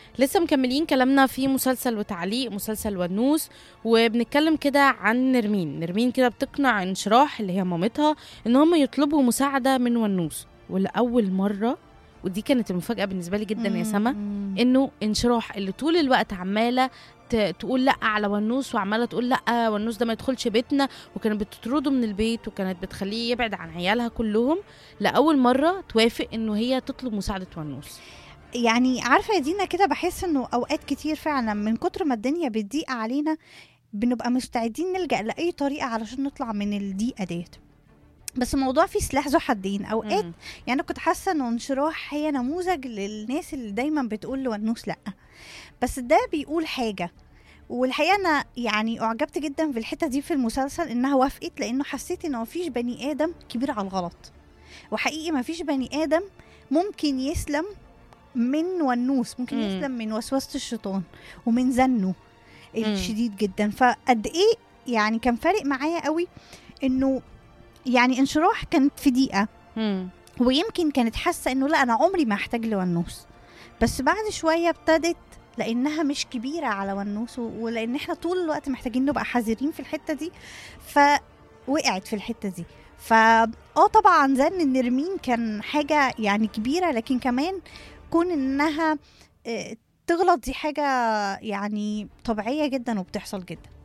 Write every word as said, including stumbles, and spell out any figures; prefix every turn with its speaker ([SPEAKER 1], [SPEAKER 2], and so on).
[SPEAKER 1] لسه مكملين كلامنا في مسلسل وتعليق مسلسل ونوس، وبنتكلم كده عن نرمين. نرمين كده بتقنع انشراح اللي هي مامتها ان هم يطلبوا مساعدة من ونوس، ولأول مرة، ودي كانت المفاجأة بالنسبة لي جدا يا سما،
[SPEAKER 2] مم.
[SPEAKER 1] انه انشراح اللي طول الوقت عمالة ت- تقول لا على ونوس، وعمالة تقول لا ونوس ده ما يدخلش بيتنا، وكانت بتطرده من البيت وكانت بتخليه يبعد عن عيالها كلهم، لأول مرة توافق انه هي تطلب مساعدة ونوس.
[SPEAKER 2] يعني عارفه يا دينا كده، بحس انه اوقات كتير فعلا من كتر ما الدنيا بتضيق علينا بنبقى مستعدين نلجأ لأي طريقة علشان نطلع من الضيقة ديت. بس الموضوع فيه سلاح ذو حدين اوقات.
[SPEAKER 1] مم.
[SPEAKER 2] يعني أنا كنت حاسه انه انشراح هي نموذج للناس اللي دايما بتقول لونوس لا، بس ده بيقول حاجه. والحقيقه انا يعني اعجبت جدا في الحته دي في المسلسل انها وافقت، لانه حسيت انه مفيش بني ادم كبير على الغلط، وحقيقي مفيش بني ادم ممكن يسلم من ونوس، ممكن
[SPEAKER 1] مم.
[SPEAKER 2] يسلم من وسوسه الشيطان ومن زنه
[SPEAKER 1] مم.
[SPEAKER 2] الشديد جدا. فقد ايه يعني كان فارق معايا قوي انه يعني انشراح كانت في دقيقه،
[SPEAKER 1] مم.
[SPEAKER 2] ويمكن كانت حاسه انه لا انا عمري ما هحتاج لونوس، بس بعد شويه ابتدت لانها مش كبيره على ونوس، و- ولان احنا طول الوقت محتاجين نبقى حذرين في الحته دي، فوقعت في الحته دي. فا اه طبعا زن نرمين كان حاجه يعني كبيره، لكن كمان كون انها آه، تغلط دي حاجه يعني طبيعيه جدا وبتحصل جدا.